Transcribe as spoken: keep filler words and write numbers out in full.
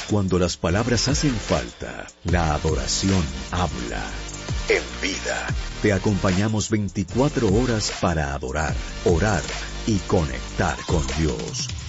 Cuando las palabras hacen falta, la adoración habla. En Vida, te acompañamos veinticuatro horas para adorar, orar y conectar con Dios.